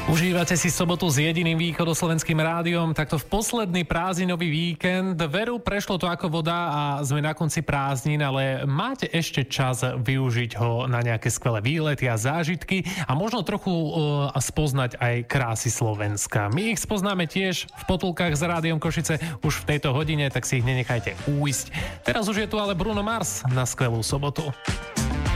Užívate si sobotu s jediným východoslovenským rádiom, takto v posledný prázdninový víkend. Veru, prešlo to ako voda a sme na konci prázdnin, ale máte ešte čas využiť ho na nejaké skvelé výlety a zážitky a možno trochu spoznať aj krásy Slovenska. My ich spoznáme tiež v potulkách s Rádiom Košice už v tejto hodine, tak si ich nenechajte újsť. Teraz už je tu ale Bruno Mars na skvelú sobotu.